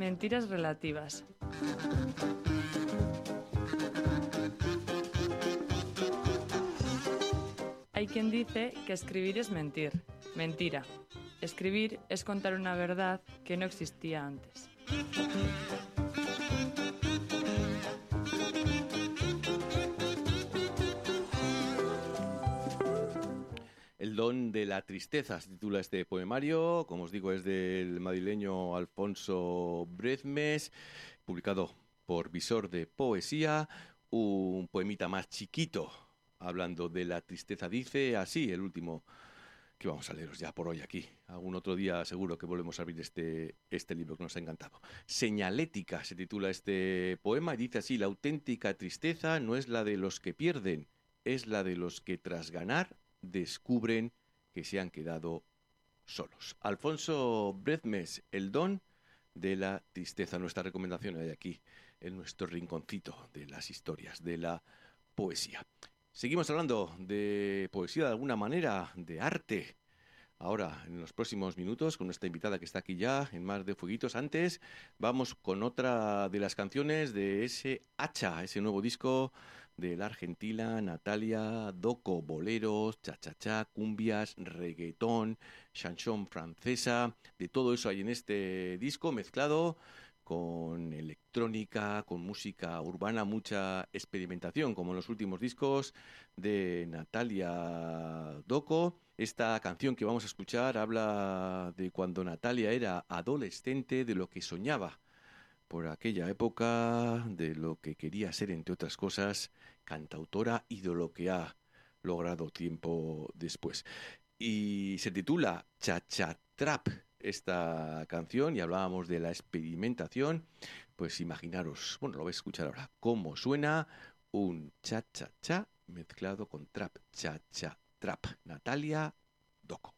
Mentiras relativas. Hay quien dice que escribir es mentir. Mentira. Escribir es contar una verdad que no existía antes. El don de la tristeza se titula este poemario, como os digo es del madrileño Alfonso Bredmes, publicado por Visor de Poesía, un poemita más chiquito, hablando de la tristeza. Dice así el último que vamos a leeros ya por hoy aquí. Algún otro día seguro que volvemos a abrir este libro que nos ha encantado. Señalética se titula este poema y dice así: la auténtica tristeza no es la de los que pierden, es la de los que tras ganar descubren que se han quedado solos. Alfonso Bredmes, el don de la tristeza. Nuestra recomendación hay aquí, en nuestro rinconcito de las historias, de la poesía. Seguimos hablando de poesía de alguna manera, de arte. Ahora, en los próximos minutos, con nuestra invitada que está aquí ya, en Mar de Fueguitos. Antes, vamos con otra de las canciones de ese Hacha, ese nuevo disco de la argentina Natalia Doco. Boleros, cha-cha-cha, cumbias, reggaetón, chanson francesa. De todo eso hay en este disco mezclado con electrónica, con música urbana, mucha experimentación, como en los últimos discos de Natalia Doco. Esta canción que vamos a escuchar habla de cuando Natalia era adolescente, de lo que soñaba por aquella época, de lo que quería ser, entre otras cosas, cantautora, y de lo que ha logrado tiempo después. Y se titula Cha-Cha Trap esta canción, y hablábamos de la experimentación. Pues imaginaros, bueno, lo vais a escuchar ahora, cómo suena un cha-cha-cha mezclado con trap. Cha-cha Trap. Natalia Doco.